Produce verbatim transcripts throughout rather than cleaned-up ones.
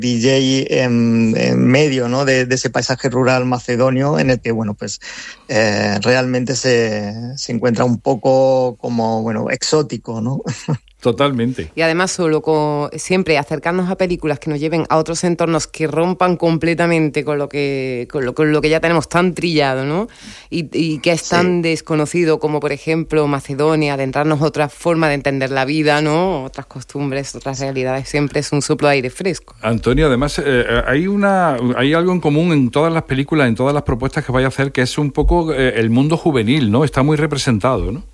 D J en, en medio, ¿no? de, de ese paisaje rural macedonio en el que, bueno, pues eh, realmente se, se encuentra un poco como, bueno, exótico, ¿no? Totalmente. Y además solo con, siempre acercarnos a películas que nos lleven a otros entornos que rompan completamente con lo que con lo, con lo que ya tenemos tan trillado, ¿no? Y, y que es tan sí. desconocido como, por ejemplo, Macedonia, adentrarnos a otra forma de entender la vida, ¿no? Otras costumbres, otras realidades, siempre es un soplo de aire fresco. Antonio, además eh, hay una hay algo en común en todas las películas, en todas las propuestas que vaya a hacer, que es un poco eh, el mundo juvenil, ¿no? Está muy representado, ¿no?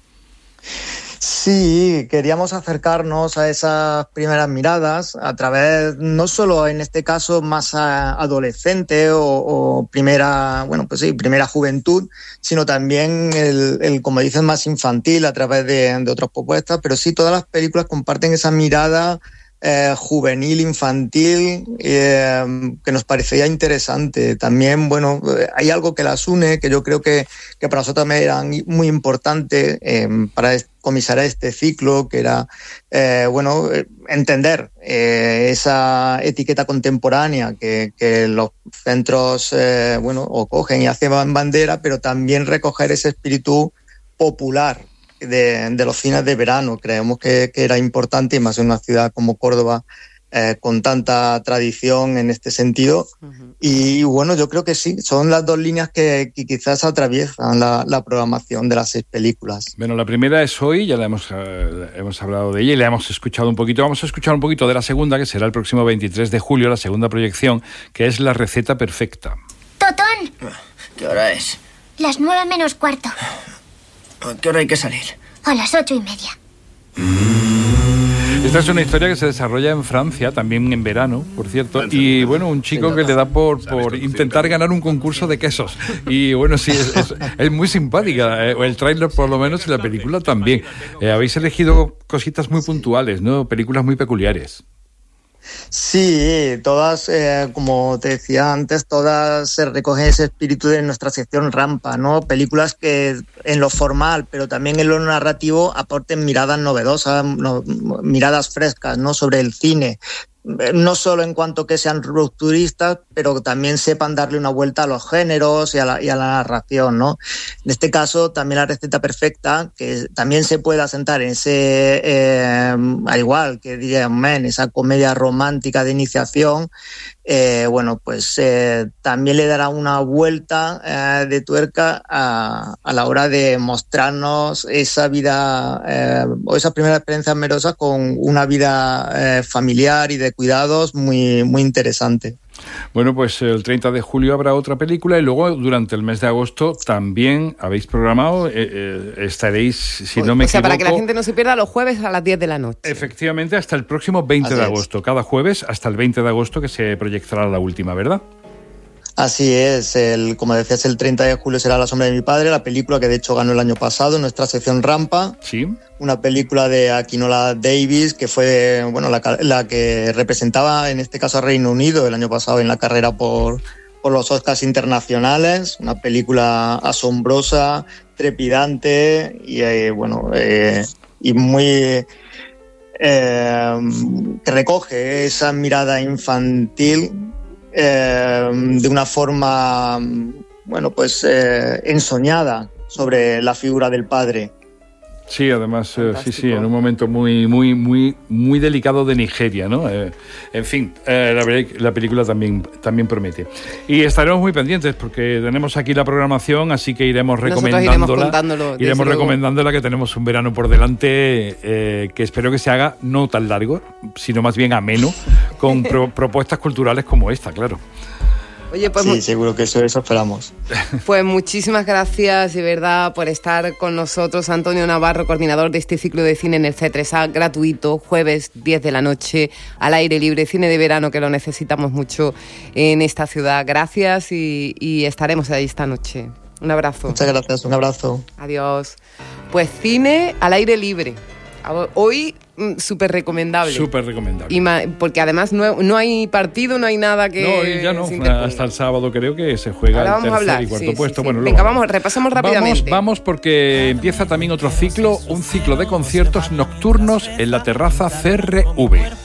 Sí, queríamos acercarnos a esas primeras miradas a través, no solo en este caso más adolescente o, o primera, bueno, pues sí, primera juventud, sino también el, el como dicen, más infantil a través de, de otras propuestas, pero sí todas las películas comparten esa mirada Eh, juvenil, infantil, eh, que nos parecía interesante. También, bueno, hay algo que las une, que yo creo que, que para nosotros también era muy importante eh, para comisar este ciclo, que era, eh, bueno, entender eh, esa etiqueta contemporánea que, que los centros, eh, bueno, o cogen y hacen bandera, pero también recoger ese espíritu popular De, de los cines de verano. Creemos que, que era importante, y más en una ciudad como Córdoba eh, con tanta tradición en este sentido. Uh-huh. Y bueno, yo creo que sí, son las dos líneas que, que quizás atraviesan la, la programación de las seis películas. Bueno, la primera es hoy, ya la hemos, eh, hemos hablado de ella y la hemos escuchado un poquito. Vamos a escuchar un poquito de la segunda, que será el próximo veintitrés de julio, la segunda proyección, que es La receta perfecta. ¡Totón! ¿Qué hora es? Las nueve menos cuarto. ¿A qué hora hay que salir? A las ocho y media. Esta es una historia que se desarrolla en Francia, también en verano, por cierto, y bueno, un chico que le da por, por intentar ganar un concurso de quesos. Y bueno, sí, es, es, es muy simpática, el tráiler por lo menos y la película también. Eh, habéis elegido cositas muy puntuales, ¿no? Películas muy peculiares. Sí, todas, eh, como te decía antes, todas se recogen ese espíritu de nuestra sección Rampa, ¿no? Películas que en lo formal, pero también en lo narrativo, aporten miradas novedosas, no, miradas frescas, ¿no? Sobre el cine. No solo en cuanto que sean rupturistas, pero también sepan darle una vuelta a los géneros y a la, y a la narración, ¿no? En este caso, también La receta perfecta, que también se puede asentar en ese, eh, al igual que diría Men, esa comedia romántica de iniciación, eh, bueno, pues eh, también le dará una vuelta eh, de tuerca a, a la hora de mostrarnos esa vida eh, o esa primera experiencia amorosa con una vida eh, familiar y de cuidados muy, muy interesante. Bueno, pues el treinta de julio habrá otra película y luego durante el mes de agosto también habéis programado, eh, eh, estaréis, si no me equivoco... O sea, para que la gente no se pierda, los jueves a las diez de la noche. Efectivamente, hasta el próximo veinte de agosto. Cada jueves hasta el veinte de agosto que se proyectará la última, ¿verdad? Así es, el, como decías, el treinta de julio será La sombra de mi padre, la película que de hecho ganó el año pasado en nuestra sección Rampa. Sí. Una película de Aquinola Davis, que fue bueno la, la que representaba en este caso a Reino Unido el año pasado en la carrera por, por los Oscars internacionales. Una película asombrosa, trepidante y eh, bueno eh, y muy... Eh, que recoge esa mirada infantil Eh, de una forma, bueno, pues eh, ensoñada sobre la figura del padre. Sí, además, eh, sí, sí, en un momento muy, muy, muy, muy delicado de Nigeria, ¿no? Eh, en fin, eh, la, la película también, también promete. Y estaremos muy pendientes porque tenemos aquí la programación, así que iremos recomendándola. Iremos, iremos recomendándola, que tenemos un verano por delante eh, que espero que se haga no tan largo, sino más bien ameno, con pro, propuestas culturales como esta, claro. Oye, pues sí, muy... seguro que eso, eso esperamos. Pues muchísimas gracias, de verdad, por estar con nosotros. Antonio Navarro, coordinador de este ciclo de cine en el C tres A, gratuito, jueves diez de la noche, al aire libre, cine de verano, que lo necesitamos mucho en esta ciudad. Gracias y, y estaremos ahí esta noche. Un abrazo. Muchas gracias, un abrazo. Adiós. Pues cine al aire libre. Hoy súper recomendable. Súper recomendable. Y ma- porque además no, no hay partido, no hay nada que... No, y ya no. Hasta el sábado creo que se juega Ahora el tercer hablar, y cuarto sí, puesto. Sí, sí. Bueno, Venga, vamos, repasamos rápidamente. Vamos, vamos porque empieza también otro ciclo, un ciclo de conciertos nocturnos en la terraza C R V.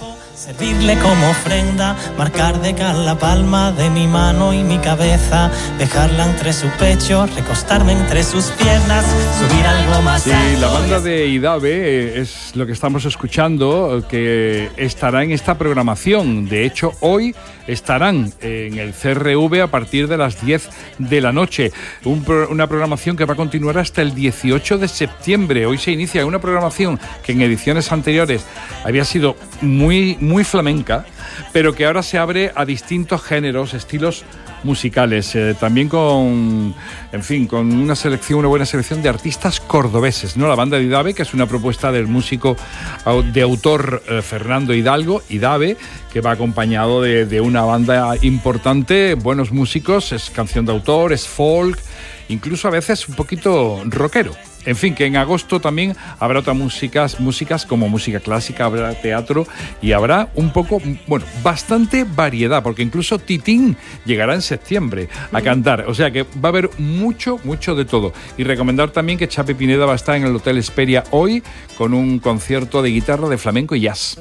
Servirle como ofrenda, marcar de cal la palma de mi mano y mi cabeza, dejarla entre su pecho, recostarme entre sus piernas, subir algo más sí, alto. La banda de Idabe es lo que estamos escuchando, que estará en esta programación. De hecho, hoy estarán en el C R V a partir de las diez de la noche. Un pro, una programación que va a continuar hasta el dieciocho de septiembre. Hoy se inicia una programación que en ediciones anteriores había sido muy, muy flamenca, pero que ahora se abre a distintos géneros, estilos musicales, eh, también con, en fin, con una selección, una buena selección de artistas cordobeses, ¿no? La banda de Idabe, que es una propuesta del músico de autor eh, Fernando Hidalgo, Idabe, que va acompañado de, de una banda importante, buenos músicos, es canción de autor, es folk, incluso a veces un poquito rockero. En fin, que en agosto también habrá otras músicas, músicas como música clásica, habrá teatro y habrá un poco, bueno, bastante variedad, porque incluso Titín llegará en septiembre a cantar. O sea que va a haber mucho, mucho de todo. Y recomendar también que Chapi Pineda va a estar en el Hotel Hesperia hoy con un concierto de guitarra, de flamenco y jazz.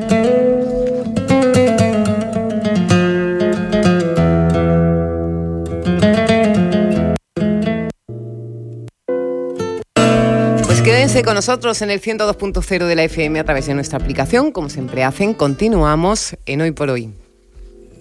Quédense con nosotros en el ciento dos punto cero de la F M a través de nuestra aplicación. Como siempre hacen, continuamos en Hoy por Hoy.